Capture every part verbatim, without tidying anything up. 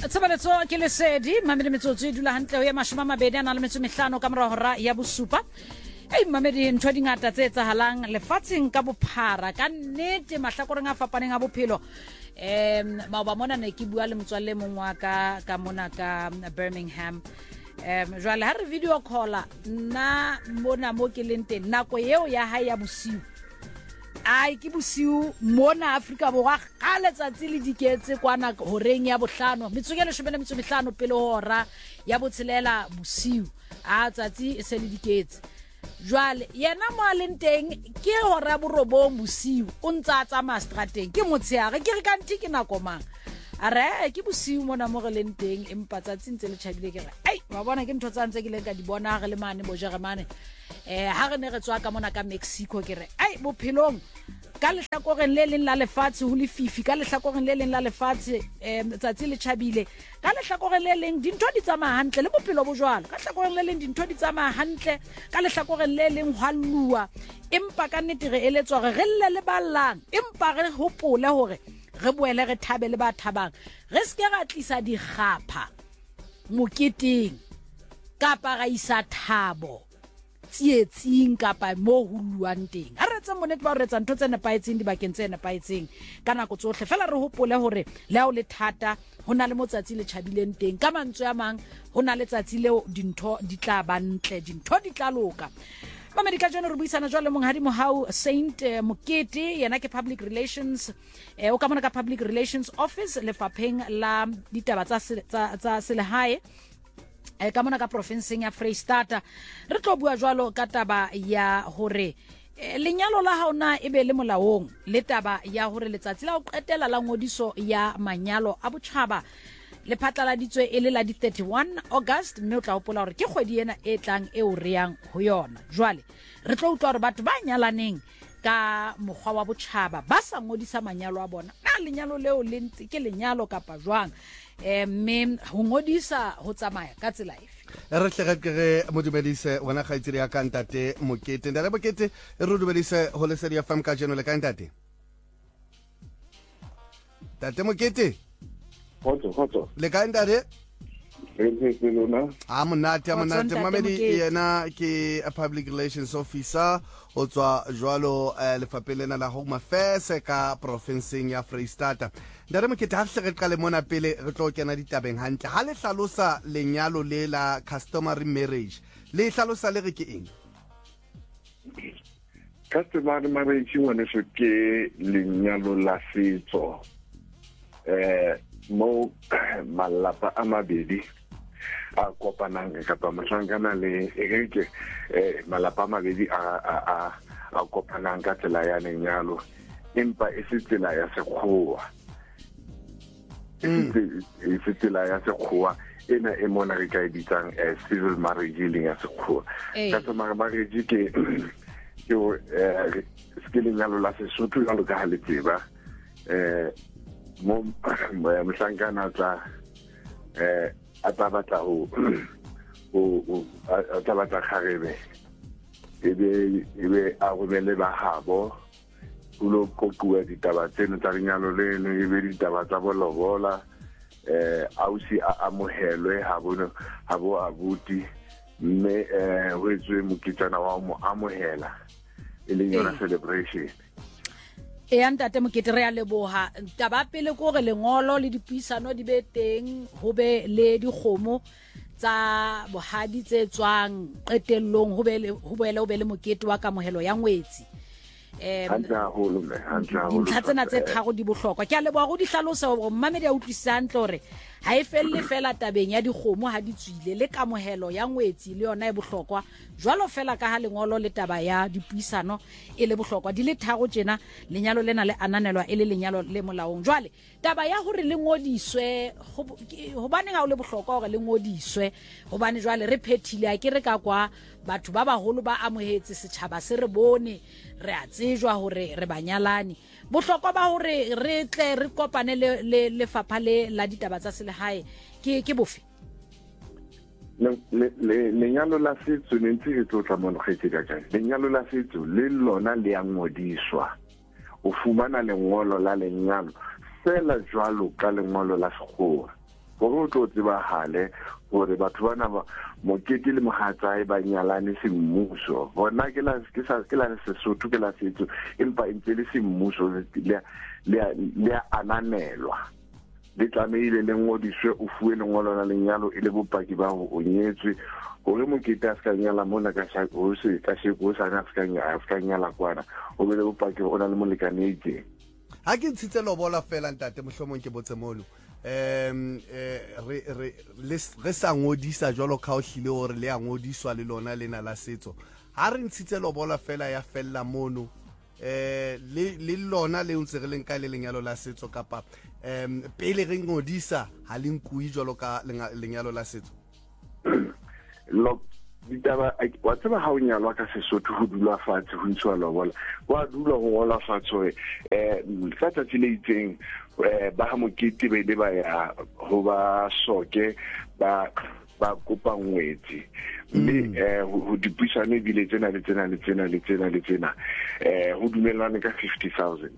Tsabaletso ke lesedi mamedi metsotso e dula hantle ho ya mashome a mabedi a nang le metso e mehlano ka mora hora ya bosupa. Ei mamedi ntho di ngata tse etsahalang lefatsheng ka bophara ka nnete mahlakoreng a fapaneng a bophelo. Em maoba mona ne ke bua le motswalle mong wa ka ka mona ka Birmingham. Em jwale ha re video call nna mona mo ke leng teng nako eo ya hae ya bosiu. Ai ke bosiu mona Afrika Borwa ga letsatsi le diketse kwana horeng ya bohlano metsokelo shebele metso mehlano pele hora ya botshelela bosiu a tsatsi se le diketse jwale yena mo aleng teng ke hora borobong bosiu o ntsa tsa mastrateng ke motsheare ke re kanti ke nako mang are ke bosiu mona mo re leng teng empa tsatsi ntse le tšhabile ke re ai wa bona ke ntho tsa ntse ke leng ka di bona re le mane bo Jeremane eh ha re ne re tswa ka mona ka Mexico ke re ai bophelong ka lehlakoreng le leng la lefatshe ho le fifi ka lehlakoreng le leng la lefatshe eh tsatsi le tšhabile ka lehlakoreng le leng dintho di tsamaya hantle le bophelo bo jwalo ka lehlakoreng le leng dintho di tsamaya hantle ka lehlakoreng le leng hwalluwa empa ka nnete re eletswa re relle le ballang empa re hopole hore re boele re thabele ba thabang re ske ra tlisa digapha moketeng kapa ra isa thabo tsietsing kapa mo huluang teng a re tsa monete ba re tsa ntho tse nepaetseng di bakeng tse nepaetseng ka nako tsohle fela re hopole hore le ha o le thata hona le motsatsi le tšhabileng teng ka mantswe a mang hona le tsatsi leo dintho di tla ba ntle dintho di tla loka mamedi ka jona re buisana jwale monghadi mohau Saint eh, Mokete yena ke public relations eh, o ka mona ka public relations office lefapheng la ditaba tsa tsa tsa selehae e ka mona ka provinceng ya Freistata re tlo bua jwalo ka taba ya hore lenyalo la haona e be le molaong le taba ya hore letsatsi la o qetela la ngodiso ya manyalo a botjhaba le phatlaladitswe e le la di thirty-one August mme o tla hopola hore ke kgwedi ena e tlang e o reyang ho yona jwale re tlo utlwa hore batho ba nyalaneng ka mokgwa wa botjhaba ba sa ngodisa manyalo a bona na lenyalo leo le ntse ke lenyalo kapa jwang eh mme ho ngodisa ho tsamaya ka tsela efe re tle re mo dumedise wena ga itsire ya ka ntate Mokete ndale Mokete re dumedise ho le sedia fam ka jeno le ka ntate tate Mokete Hoto, hoto. Le ka ntate Re lona. a monate a monate mamedi yena ke a public relations officer o tswa jwalo lefapelena la Home Affairs ka provinceng ya Freistata ndare Mokete ha hle re qale mona pele re tlo kena ditabeng hantle ha le hlalosa lenyalo le la customary marriage le hlalosa le re ke eng Customary marriage wona se ke lenyalo la setso eh mo malapa a mabedi a kopanang kapa mahlangana le ereke eh malapa a mabedi a a a kopanang ka tsela ya lenyalo empa e se tsela ya sekgowa e se tsela ya sekgowa ena e mona re ka editsang civil marriage le ya sekgowa customary marriage ke ke eh ke lenyalo la Sesotho jalo ka le tseba eh mo mohlangana tsa eh atabata ho o atabata kharebe ebe ebe a romele ba habo ulo kokua ditaba tseno tsa lenyalo leno ebe ditaba tsa bolobola eh ausi a amohelwe habo habo abuti mme eh ho etswe mokitsana wa mo amohela e leng yona celebration e ntate Mokete re a leboha taba pele ko re lengolo le dipuisano di be teng ho be le dikgomo tsa bohadi tse tswang qetellong ho be ho boele ho be le mokete wa kamohelo ya ngwetsi eh hantla holo me hantla holo ntlha tsena tse tharo di bohlokwa ke a leboha go di hlalosa hore mmamedi a utlwisisa ntle hore ha e felle fela tabeng ya dikgomo ha di tswile le kamohelo ya ngwetsi le yona e bohlokwa jwalo fela ka ha lengolo le taba ya dipuisano e le bohlokwa di le tharo tjena lenyalo lena le ananelwa e le lenyalo le molaong jwale taba ya hore le ngodiswe hobane ga o le bohlokwa hore le ngodiswe hobane jwale re phethile a ke re ka kwa batho ba baholo ba amohetse setjhaba se re bone re a tsejwa hore re banyalani bohlokwa ba hore re tle re kopane le lefapha le la ditaba tsa selehae ke ke bofe le le lenyalo la setso ne ntse e tlotla mo kgetse ka kae lenyalo la setso le lona le ya ngodiswa o fumana lengolo la lenyalo fela jwalo ka lengolo la sekgowa gore o tlo tsebagale gore batho bana mokete le mohatsae ba nyalane semmuso bona ke la ke sa ke la Sesotho ke la setso empa ntse le semmuso le le ananelwa le tlameile le ngodiswe o fuwe lengolo la lenyalo e le bopaki ba ho onyetswe gore mokete a ska nyala mona ka sa o se ka se go sa na ska nyala ska nyala kwana o be le bopaki o na le molekanetse ha ke ntshitse lobola fela ntate mohlomong ke botse molo em re re re sa ngodisa jalo ka o hlile hore le a ngodiswa le lona lena la setso ha re ntshitse lobola fela ya fella mono eh le le lona le ntse re leng ka le lenyalo la setso kapa em pele re ngodisa ha le nkui jalo ka lenyalo la setso lo ditaba wa tseba ha o nyalwa ka Sesotho ho dula fatshe ho ntshwa lobola wa dula ho ngola fatshe eh ka tsatsi le itseng eh ba ha mokete be le ba ya ho ba soke ba ba kopa ngwetsi mme eh ho dipuisane bile tsena le tsena le tsena le tsena le tsena eh ho dumelane ka fifty thousand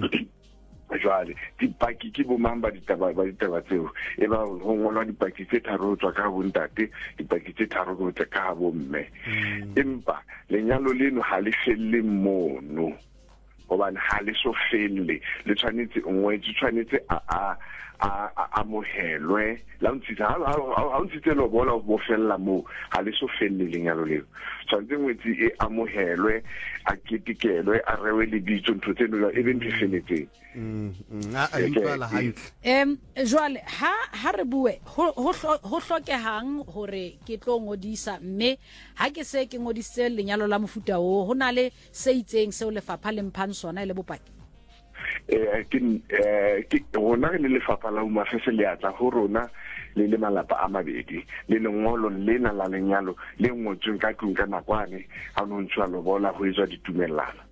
jwale dipaki ke bo mamba ditaba ba ditaba tseo e ba ho ngolwa dipaki tse tharo tswa ka bo ntate dipaki tse tharo go tsa ka bo mme empa lenyalo leno ha le felle mono hobane ha le so felle le tshwanetse ngwe tshwanetse a a amohelwe la ntshitse ha ntshitse lo bola bo fella mo ha le so felle lenyalo leo tshwanetse ngwetsi e amohelwe a ketikelwe a rewe le bitso ntho tseno e be ntshefelletseng mm a ipala hantle em jwale ha ha re bue ho hlokehang hore ke tlo ngodisa mme ha ke se ke ngodise lenyalo la mofuta o ho na le se itseng se o lefapha le mphang sona le bopaki eh ke eh ke rona le lefapha la umafese le atla ho rona le le malapa a mabedi le lengolo lena la lenyalo le ngotsweng ka tlung ka nakwane ha no ntshwa lobola ho etswa ditumellano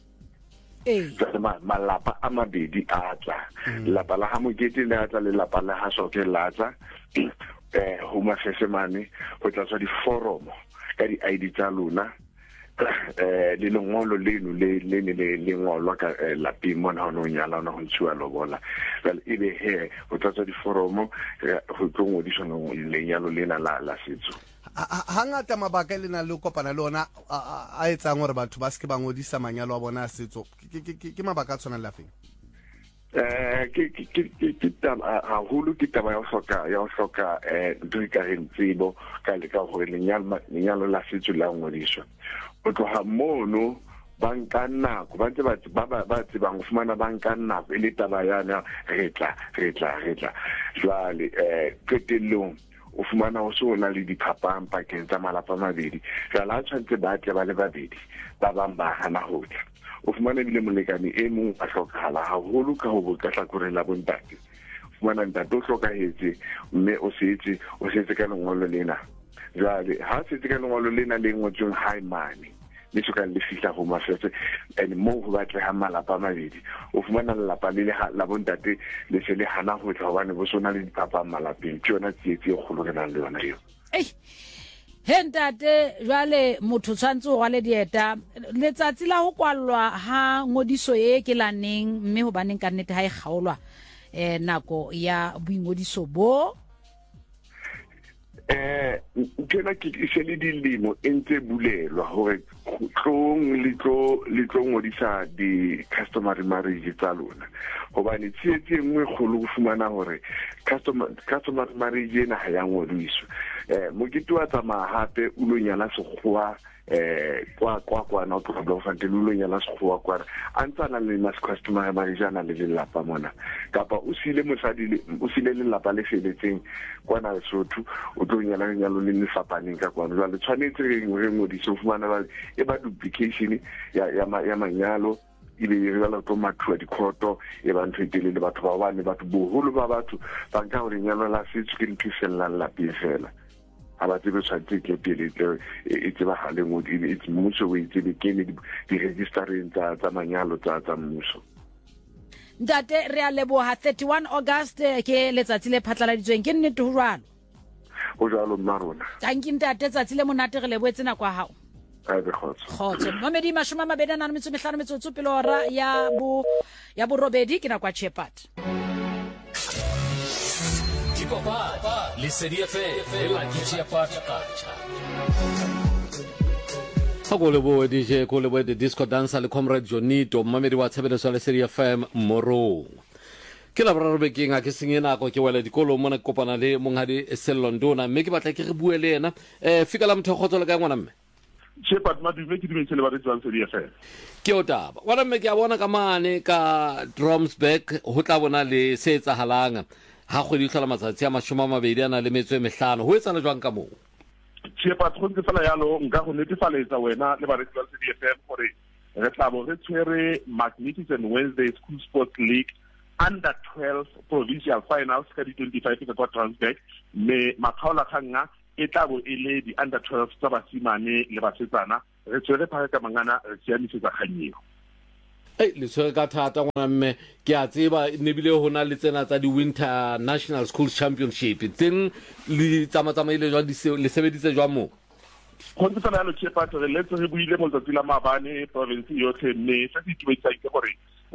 eh malapa a mabedi a tla lapa la ha mokete le atla le lapa la ha soke la tla eh ho mafese mane ho tlatswa di foromo ka di I D tsa lona eh le lengolo leno le le le ngolwa ka la pimo na no nyala na ho ntshwa lobola well e be he ho tlatsa di foromo ho tlo ngodiswa no lenyalo lena la la setso ha ngata mabaka le na le kopana le ona a etsang hore batho ba se ke ba ngodisa manyalo a bona a setso ke mabaka a tshwana la feng eh ke ke ke ke taba a hulu ke taba ya soka ya soka eh duka rentsibo ka le ka ho lenyalo lenyalo la setso la ngodiswa o tloha mono banka nako ba ntse ba ba ba tseba go fumana banka nako e le taba yana retla retla retla jwale eh ketellong o fumana o sona le diphapang pakeng tsa malapa mabedi jala tshwantse ba tle ba le babedi ba bang ba hana hotla o fumana bile molekane e mong a hlokahala haholo ka ho botsa tlakore la bontate fumana ntate o hlokahetse mme o setse o setse ka lengolo lena jwale ha setse ka lengolo lena le ngotsweng high money le tsoka le fihla ho mafese and mo ho batle ha malapa mabedi o fumana lelapa le la bontate le se le hana ho tla hobane bo sona le dipapa malapeng ke yona tsietsi e kgolo ke nang le yona eo ei he ntate jwale motho tshwantse o le dieta letsatsi la ho kwallwa ha ngodiso e ke la neng mme ho baneng ka nnete ha e kgaolwa eh nako ya boingodiso bo eh kena ke se le dilemo entse bulelwa hore tlong le tlo le tlo ngodisa di customary marriage tsa lona hobane tsietse ngwe kholo go fumana hore customer customary marriage ena ha ya ngodiswa eh mo ke twa tsama hape o lo nyala sekgowa eh kwa kwa kwa na tlo go fante lo nyala sekgowa kwa antsana le mas customary marriage ana le lelapa mona kapa o sile mosadi o sile lelapa le feletseng kwa na Lesotho o tlo nyala nyalo le lefapaneng ka kwa le tshwanetse re ngodiso fumana ba e ba duplication ya ya manyalo ile re ba la to matwa dikhoto e ba ntwetele le batho ba bane batho boholo ba batho ba nka hore nyalo la setso ke ntwisella la pefela aba tsebe tshwantse ke pele e tseba hale ngodi it's mmuso we tsebe ke le di registereng tsa tsa manyalo tsa tsa mmuso ntate re a leboha thirty-one August ke letsatsi le phatlaladitsweng ke nnete ho jwalo o jalo marona thank you ntate tsatsi le monate re leboetse na kwa hao a be khotso khotso mamedi mashoma mabedi na metso mehlano metsotso pele hora ya bo ya bo robedi ke na kwa Shepherd Dikopa, Lesedi F M, la Kitchen Party Culture. Hakolebo D J kolebo the disco dancer le comrade Jonito mamedi wa tshebeletso le Lesedi F M moro. Ke la bra re ke nga ke sengena go ke wela dikolo mona kopana le monghadi Selondona mme ke batla ke re bue le yena eh fika la mthogotso le ka ngwana mme Shepherd madume ke dimentse le ba re tswang Lesedi F M ke o taba wala mme ke a bona ka mane ka Drumsback ho tla bona le se etsahalang ha go di tlhola matsatsi a mashoma mabedi ana le metso e mehlano ho etsana jwang ka moo Shepherd go ntse fela yalo nka go netefaletsa wena le ba re tswang Lesedi F M gore re tla bo re tshwere Magnificent Wednesday School Sports League under twelve provincial finals ka di twenty-five ka kwa Transback me makhaola khanga e tla bo ile di under twelve tsa basimane le basetsana re tswere phaka ka mangana re tsiamisetsa khanyego eh le tswere ka thata ngwana mme ke a tseba ne bile hona le tsena tsa di Winter National School Championship teng le tsamatsamaile jwa le sebeditse jwa mo go ntse fela lo tshepa re letse re buile mo tsatsila mabane province yotlhe mme se se tuetsa ke gore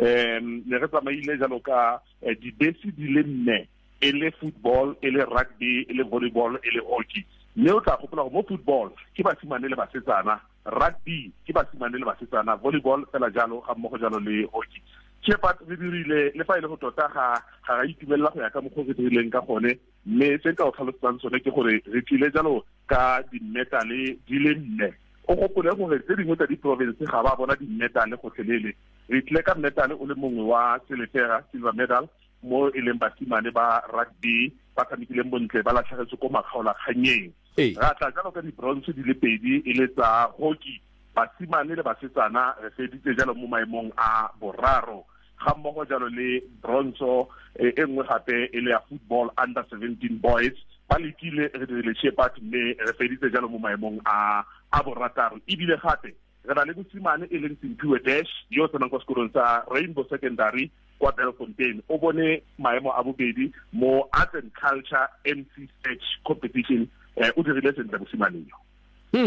um ne re tsamaile jalo ka di besi di le nne e le football e le rugby e le volleyball e le hockey mme o tla gopola go mo football ke basimane le basetsana rugby ke basimane le basetsana volleyball fela jalo ga mmogo jalo le hockey Shepherd re dirile le fa ile go tota ga ga itumella go ya ka mokgwa re dirileng ka gone mme se ka o tlhalosang sone ke gore re tlile jalo ka di medale di le nne o gopole gore tse dingwe tsa di province ga ba bona di medale go tlhelele re tlile ka medale o le mongwe wa silver silver medal mo e leng basimane ba rugby ba tshamekileng bontle ba latlhagetse ko makgaola kganyeng ra tla jalo ka di bronze di le pedi e le tsa hockey basimane le basetsana re feditse jalo mo maemong a boraro ga mmogo jalo le bronze e nngwe gape e le ya football under seventeen boys ba lekile re dirile Shepherd mme re feditse jalo mo maemong a a borataro ebile gape re na le bosimane e leng Simpiwe Dash yo tsena kwa sekolong sa Rainbow Secondary kwa Belfontein o bone maemo a bobedi mo art and culture M C H competition o dirile sentle bosimane yo hm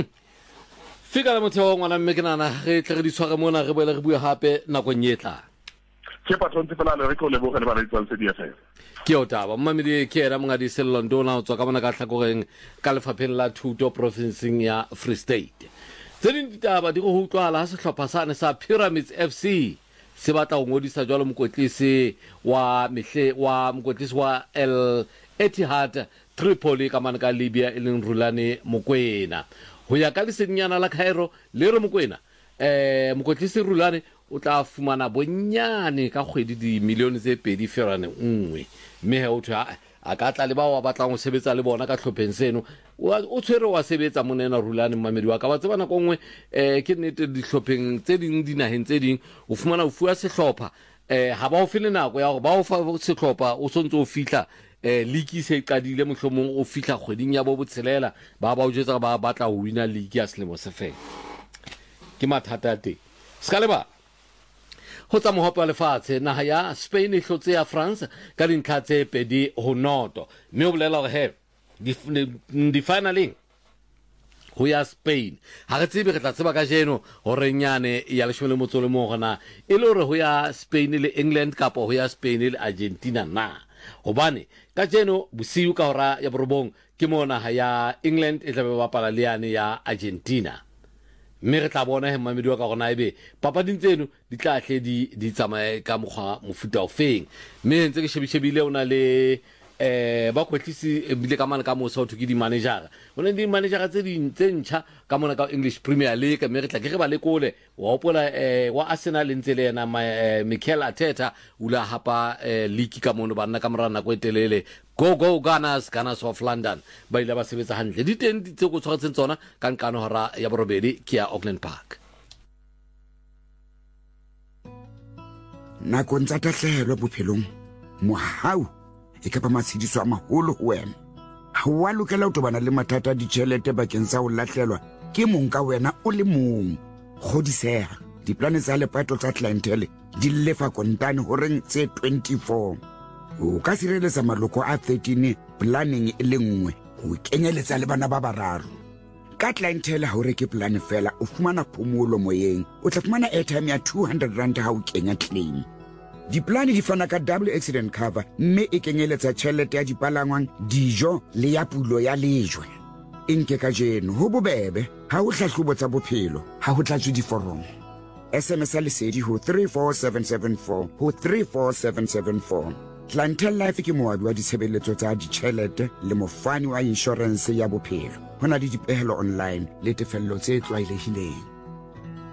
fika la motheo ngwana mme ke nana re tle re di tshware mona re boele re bue hape nako nyetla ke patronte fela le re go leboga le ba re tswang se di fa ke o taba mmamedi ke era monga di Selondona o tswa ka bona ka tlhakoreng ka lefapheng la thuto provinceng ya Free State tsene ditaba di go utlwala ha sehlopha sane sa Pyramids F C se batla go ngodisa jwalo mokotlisi wa mehle wa mokotlisi wa El Etihad Tripoli ka mana ka Libya e leng Rulane Mokwena ho ya ka lesenyana la Cairo le re Mokwena eh mokotlisi Rulane o tla fumana bonyane ka kgwedi di milione tse pedi ferane nngwe mme he o thwa a ka tla le ba wa batlang go sebetsa le bona ka tlhopheng seno o tshwere wa sebetsa monena Rulane mmamedi wa ka ba tsebana kongwe eh ke nnete di tlhopheng tse ding di naheng tse ding o fumana o fuwa sehlopha eh ha ba o file nako ya go ba o fa sehlopha o sontse o fihla eh league se qadile mohlomong o fihla kgweding ya bo botshelela ba ba o jetsa ba batla ho wina league ya selemo se fela ke mathata te ska le ba ho tsa mohope wa lefatshe naha ya Spain e hlotse ya France ka dintlha tse pedi ho noto mme o bolela hore he di finaleng ho ya Spain ha re tsebe re tla tseba ka jeno hore nyane ya leshome le motso le mo gona e le hore ho ya Spain le England kapa ho ya Spain le Argentina na hobane ka jeno bosiu ka hora ya borobong ke mona ha ya England e tla be bapala le yane ya Argentina mme re tla bona he mmamedi wa ka gona ebe papading tseno di tla hle di di tsamaye ka mokgwa mofuta ofeng mme ntse ke shebishebile ona le eh ba kwetlisi ebile ka mana ka mo South ke di manager ona di manager tse di ntsentsha ka mona ka English Premier League mme re tla ke re ba le kole wa hopola eh wa Arsenal ntse le yena Mikel Arteta ula hapa league ka mona ba nna ka morana go etelele go go Gunners Gunners of London ba ile ba sebetsa hantle di teng di tse go tshwaretseng tsona ka nkano hora ya borobedi ke ya Auckland Park na go ntsa tahlelo bophelong mohau e ka ba matshidiso a maholo ho wena ha wa lokela ho tobana le mathata a ditjhelete bakeng sa ho lahlelwa ke mong ka wena o le mong godiseha diplane tsa lepato tsa clientele di lefa kontane horeng tse twenty-four o ka sireletsa maloko a thirteen planning e le nngwe ho kenyeletsa le bana ba bararo ka clientele ha o reke plan fela o fumana phomolo moyeng o tla fumana airtime ya two hundred rand ha o kenya claim diplane di fana ka double accident cover mme e kenyeletsa tšhelete ya dipalangwang dijo le ya pulo ya lejwe e nke ka jeno ho bobebe ha o hlahlobo tsa bophelo ha ho tlatswe diforomo S M S lesedi ho three four seven seven four ho three four seven seven four. Clientele Life ke moabi wa ditshebeletso tsa ditšhelete le mofani wa insurance ya bophelo. Hona le dipehelo online le tefello tse tlwaelehileng.